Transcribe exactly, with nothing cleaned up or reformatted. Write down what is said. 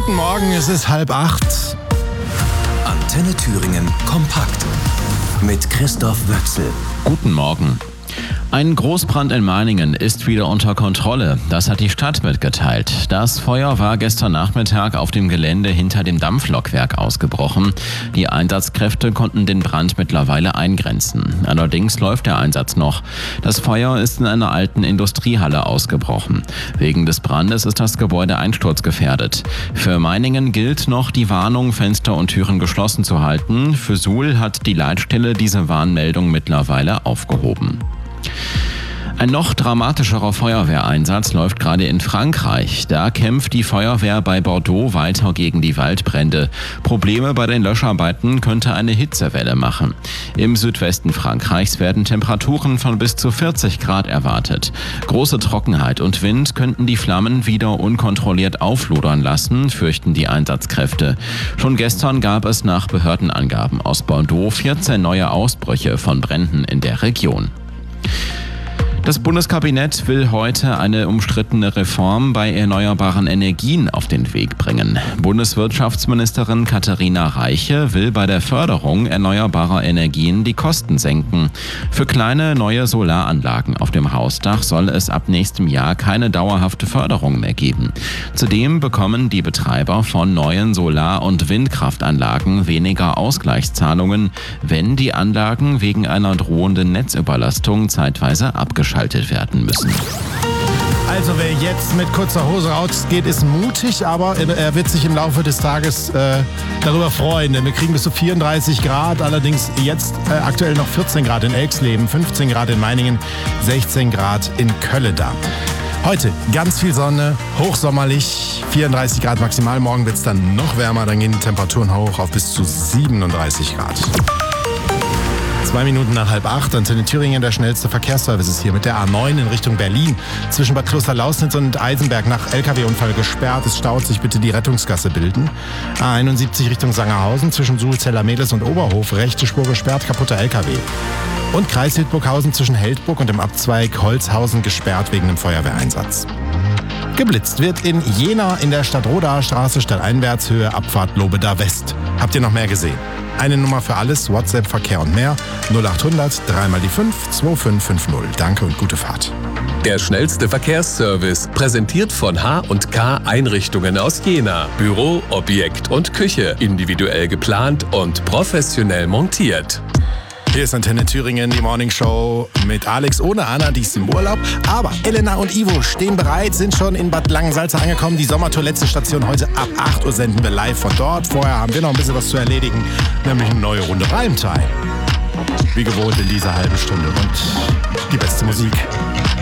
Guten Morgen, es ist halb acht. Antenne Thüringen kompakt mit Christoph Wöchsel. Guten Morgen. Ein Großbrand in Meiningen ist wieder unter Kontrolle. Das hat die Stadt mitgeteilt. Das Feuer war gestern Nachmittag auf dem Gelände hinter dem Dampflokwerk ausgebrochen. Die Einsatzkräfte konnten den Brand mittlerweile eingrenzen. Allerdings läuft der Einsatz noch. Das Feuer ist in einer alten Industriehalle ausgebrochen. Wegen des Brandes ist das Gebäude einsturzgefährdet. Für Meiningen gilt noch die Warnung, Fenster und Türen geschlossen zu halten. Für Suhl hat die Leitstelle diese Warnmeldung mittlerweile aufgehoben. Ein noch dramatischerer Feuerwehreinsatz läuft gerade in Frankreich. Da kämpft die Feuerwehr bei Bordeaux weiter gegen die Waldbrände. Probleme bei den Löscharbeiten könnte eine Hitzewelle machen. Im Südwesten Frankreichs werden Temperaturen von bis zu vierzig Grad erwartet. Große Trockenheit und Wind könnten die Flammen wieder unkontrolliert auflodern lassen, fürchten die Einsatzkräfte. Schon gestern gab es nach Behördenangaben aus Bordeaux vierzehn neue Ausbrüche von Bränden in der Region. Das Bundeskabinett will heute eine umstrittene Reform bei erneuerbaren Energien auf den Weg bringen. Bundeswirtschaftsministerin Katharina Reiche will bei der Förderung erneuerbarer Energien die Kosten senken. Für kleine neue Solaranlagen auf dem Hausdach soll es ab nächstem Jahr keine dauerhafte Förderung mehr geben. Zudem bekommen die Betreiber von neuen Solar- und Windkraftanlagen weniger Ausgleichszahlungen, wenn die Anlagen wegen einer drohenden Netzüberlastung zeitweise abgeschaltet werden müssen. Also wer jetzt mit kurzer Hose rausgeht, ist mutig, aber er wird sich im Laufe des Tages äh, darüber freuen, denn wir kriegen bis zu vierunddreißig Grad, allerdings jetzt äh, aktuell noch vierzehn Grad in Elxleben, fünfzehn Grad in Meiningen, sechzehn Grad in Kölleda. Heute ganz viel Sonne, hochsommerlich, vierunddreißig Grad maximal, morgen wird es dann noch wärmer, dann gehen die Temperaturen hoch auf bis zu siebenunddreißig Grad. Zwei Minuten nach halb acht, Antenne Thüringen, der schnellste Verkehrsservice ist hier mit der A neun in Richtung Berlin. Zwischen Bad Klosterlausnitz und Eisenberg nach L K W-Unfall gesperrt. Es staut sich, bitte die Rettungsgasse bilden. A einundsiebzig Richtung Sangerhausen zwischen Sulzeller Mädels und Oberhof. Rechte Spur gesperrt, kaputter L K W. Und Kreis Hildburghausen zwischen Heldburg und dem Abzweig Holzhausen gesperrt wegen einem Feuerwehreinsatz. Geblitzt wird in Jena in der Stadtrodaer Straße, stadteinwärts, Höhe Abfahrt Lobeda West. Habt ihr noch mehr gesehen? Eine Nummer für alles, WhatsApp, Verkehr und mehr. null achthundert, dreimal die fünf, zwei fünf fünf null. Danke und gute Fahrt. Der schnellste Verkehrsservice, präsentiert von H und K Einrichtungen aus Jena. Büro, Objekt und Küche. Individuell geplant und professionell montiert. Hier ist Antenne Thüringen, die Morning Show mit Alex ohne Anna, die ist im Urlaub. Aber Elena und Ivo stehen bereit, sind schon in Bad Langensalza angekommen. Die Sommertour letzte Station heute ab acht Uhr senden wir live von dort. Vorher haben wir noch ein bisschen was zu erledigen, nämlich eine neue Runde Primetime. Wie gewohnt in dieser halben Stunde und die beste Musik.